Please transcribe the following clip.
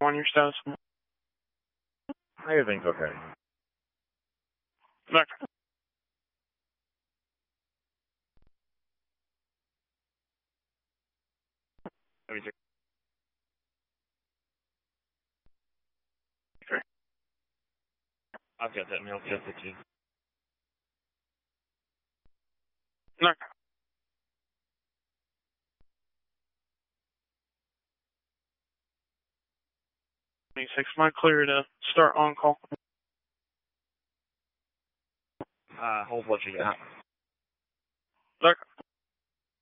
on your status. Everything's okay. Okay. Let me check. Okay. I've got that mail set to you. Okay. 26, am I clear to start on call? Hold what you got. Okay.